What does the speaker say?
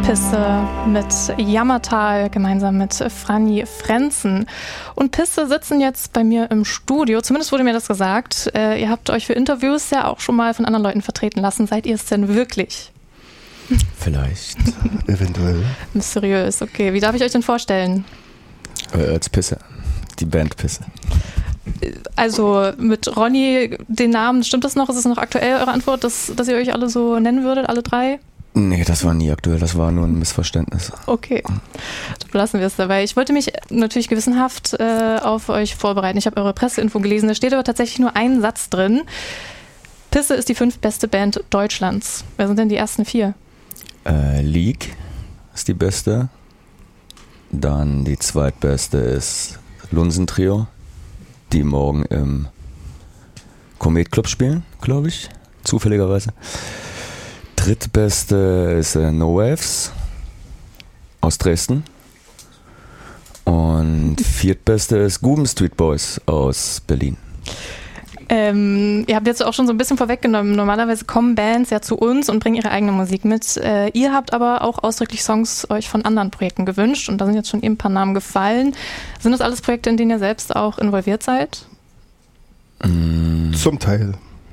Pisse mit Jammertal gemeinsam mit Franny Frenzen. Und Pisse sitzen jetzt bei mir im Studio, zumindest wurde mir das gesagt. Ihr habt euch für Interviews ja auch schon mal von anderen Leuten vertreten lassen. Seid ihr es denn wirklich? Vielleicht. Eventuell. Mysteriös, okay. Wie darf ich euch denn vorstellen? Als Pisse. Die Band Pisse. Also mit Ronny, den Namen, stimmt das noch? Ist es noch aktuell, eure Antwort, dass ihr euch alle so nennen würdet, alle drei? Nee, das war nie aktuell, das war nur ein Missverständnis. Okay, dann belassen wir es dabei. Ich wollte mich natürlich gewissenhaft auf euch vorbereiten. Ich habe eure Presseinfo gelesen, da steht aber tatsächlich nur ein Satz drin. Pisse ist die 5. beste Band Deutschlands. Wer sind denn die ersten 4? League ist die beste. Dann die zweitbeste ist Lunsen-Trio, die morgen im Komet Club spielen, glaube ich, zufälligerweise. Drittbeste ist No Waves aus Dresden. Und viertbeste ist Guben Street Boys aus Berlin. Ihr habt jetzt auch schon so ein bisschen vorweggenommen, normalerweise kommen Bands ja zu uns und bringen ihre eigene Musik mit. Ihr habt aber auch ausdrücklich Songs euch von anderen Projekten gewünscht und da sind jetzt schon eben ein paar Namen gefallen. Sind das alles Projekte, in denen ihr selbst auch involviert seid? Zum Teil.